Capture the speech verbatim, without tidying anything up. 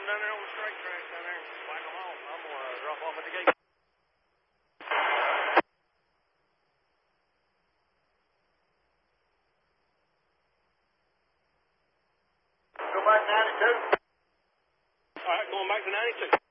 them down there on the straight tracks down there and spike them off. I'm going to drop off at the gate. Go back ninety-two. All right, going back to ninety-two.